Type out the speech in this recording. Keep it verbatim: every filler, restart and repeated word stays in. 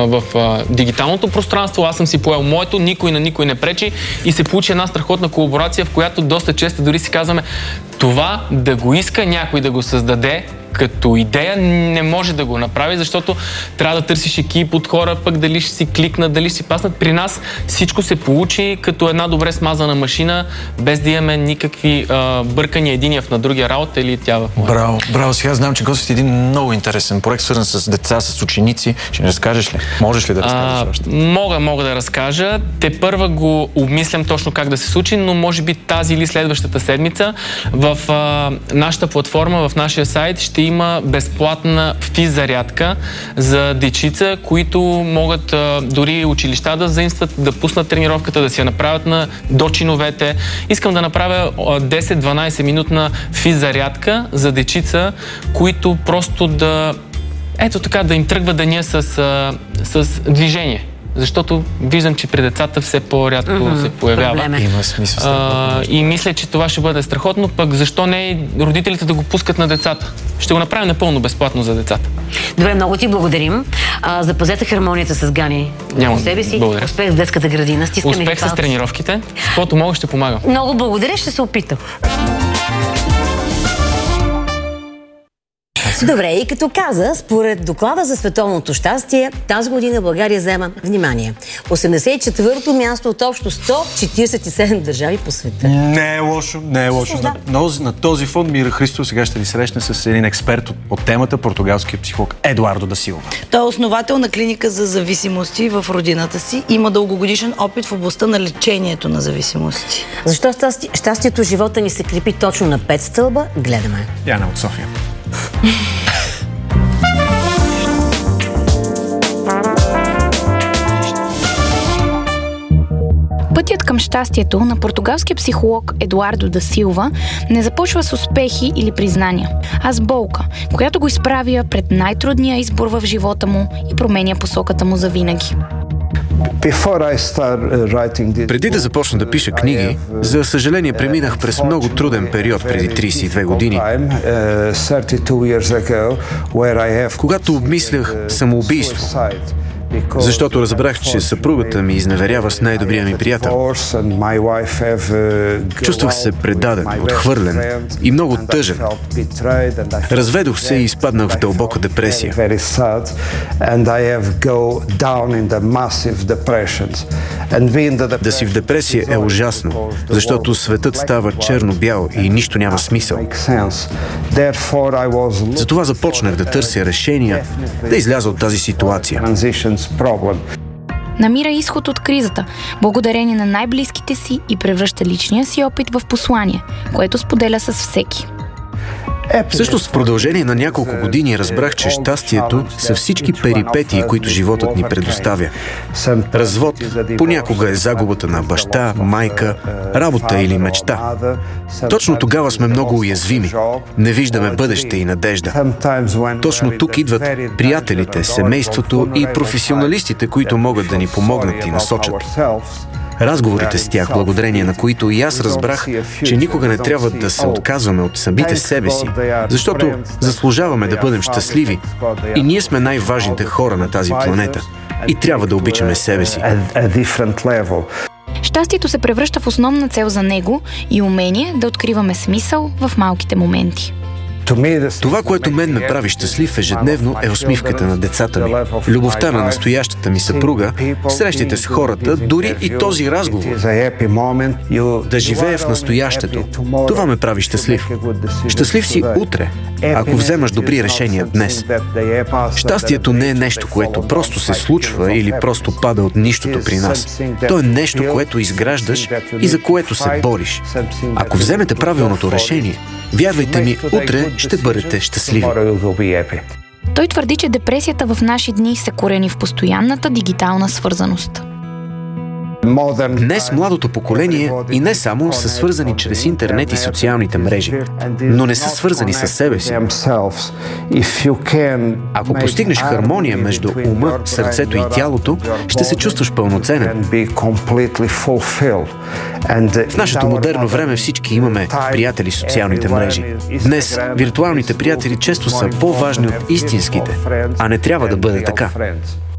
в а, дигиталното пространство, аз съм си поел моето, никой на никой не пречи и се получи една страхотна колаборация, в която доста често дори си казваме, това да го иска някой да го създаде като идея, не може да го направи, защото трябва да търсиш екип от хора, пък дали ще си кликнат, дали ще си паснат. При нас всичко се получи като една добре смазана машина, без да имаме никакви а, бъркания единия в на другия работа или тя в моя. Браво, браво. Сега знам, че готвите един много интересен проект, свързан с деца, с ученици. Ще не разкажеш ли? Можеш ли да разкажеш още? Мога, мога да разкажа. Те първа го обмислям точно как да се случи, но може би тази или следващата седмица в а, нашата платформа, в нашия сайт ще има безплатна физзарядка за дечица, които могат а, дори училища да заимстват, да пуснат тренировката, да си я направят на, до чиновете. Искам да направя десет-дванайсет минутна физзарядка за дечица, които просто да, ето така, да им тръгва деня с, а, с движение. Защото виждам, че при децата все по-рядко mm-hmm. се появява. Има смисъл. А, и мисля, че това ще бъде страхотно, пък защо не родителите да го пускат на децата? Ще го направим напълно безплатно за децата. Добре, много ти благодарим. А, запазете хармонията с Гани Няма, по себе си. Благодаря. Успех с детската градина. Стискаме Успех с тренировките. С каквото мога ще помагам. Много благодаря, ще се опитам. Добре, и като каза, според доклада за световното щастие, тази година България взема, внимание, осемдесет и четвърто място от общо сто четиридесет и седем държави по света. Не е лошо, не е лошо. Да. На, на, на този фон Мира Христов сега ще ни срещне с един експерт от, от темата, португалския психолог Едуардо да Силва. Той е основател на клиника за зависимости в родината си. Има дългогодишен опит в областта на лечението на зависимости. Защо щасти... щастието в живота ни се крепи точно на пет стълба? Гледаме. Яна от София. Пътят към щастието на португалския психолог Едуардо да Силва не започва с успехи или признания, а с болка, която го изправя пред най-трудния избор в живота му и променя посоката му завинаги. Преди да започна да пиша книги, за съжаление преминах през много труден период преди трийсет и две години, когато обмислях самоубийство. Защото разбрах, че съпругата ми изневерява с най-добрия ми приятел. Чувствах се предаден, отхвърлен и много тъжен. Разведох се и изпаднах в дълбока депресия. Да си в депресия е ужасно, защото светът става черно-бял и нищо няма смисъл. Затова започнах да търся решения да изляза от тази ситуация. Намира изход от кризата, благодарение на най-близките си и превръща личния си опит в послание, което споделя с всеки. Всъщност в продължение на няколко години разбрах, че щастието са всички перипетии, които животът ни предоставя. Развод понякога е загубата на баща, майка, работа или мечта. Точно тогава сме много уязвими. Не виждаме бъдеще и надежда. Точно тук идват приятелите, семейството и професионалистите, които могат да ни помогнат и насочат. Разговорите с тях, благодарение на които и аз разбрах, че никога не трябва да се отказваме от самите себе си, защото заслужаваме да бъдем щастливи и ние сме най-важните хора на тази планета и трябва да обичаме себе си. Щастието се превръща в основна цел за него и умение да откриваме смисъл в малките моменти. Това, което мен ме прави щастлив ежедневно, е усмивката на децата ми, любовта на настоящата ми съпруга, срещите с хората, дори и този разговор. Да живее в настоящето. Това ме прави щастлив. Щастлив си утре, ако вземаш добри решения днес. Щастието не е нещо, което просто се случва или просто пада от нищото при нас. То е нещо, което изграждаш и за което се бориш. Ако вземете правилното решение, вярвайте ми, утре ще бъдете щастливи. Той твърди, че депресията в наши дни се корени в постоянната дигитална свързаност. Днес младото поколение и не само са свързани чрез интернет и социалните мрежи, но не са свързани със себе си. Ако постигнеш хармония между ума, сърцето и тялото, ще се чувстваш пълноценен. В нашето модерно време всички имаме приятели в социалните мрежи. Днес виртуалните приятели често са по-важни от истинските, а не трябва да бъде така.